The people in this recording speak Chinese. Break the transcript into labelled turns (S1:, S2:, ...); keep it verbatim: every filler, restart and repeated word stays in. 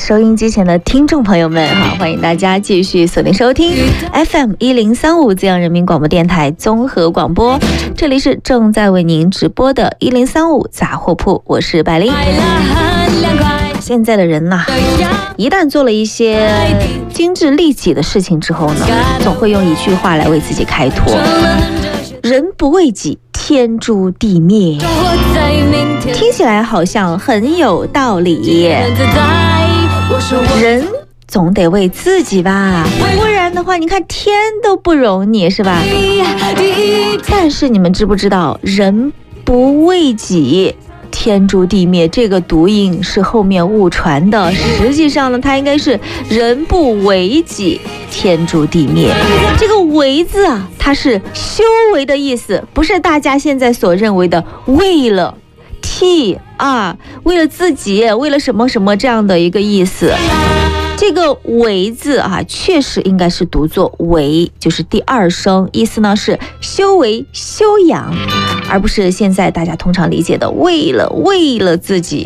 S1: 收音机前的听众朋友们，好，欢迎大家继续锁定收听 F M 一零三五 浙江人民广播电台综合广播，这里是正在为您直播的一零三五杂货铺，我是百灵。现在的人呐、啊，一旦做了一些精致利己的事情之后呢，总会用一句话来为自己开脱：人不为己，天诛地灭。听起来好像很有道理，人总得为自己吧，不然的话你看天都不容你，是吧？但是你们知不知道，人不为己天诛地灭这个读音是后面误传的，实际上呢，它应该是人不为己天诛地灭。这个为字啊，它是修为的意思，不是大家现在所认为的为了替啊，为了自己，为了什么什么这样的一个意思。这个为字啊，确实应该是读作为，就是第二声，意思呢是修为修养，而不是现在大家通常理解的为了为了自己。